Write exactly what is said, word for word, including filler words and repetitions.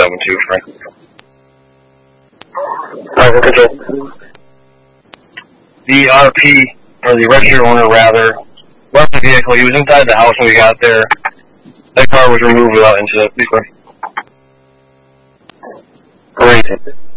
seven two, Frank. Alright, control. The R P, or the registered owner rather, left the vehicle. He was inside the house when we got there. That car was removed without incident. Great.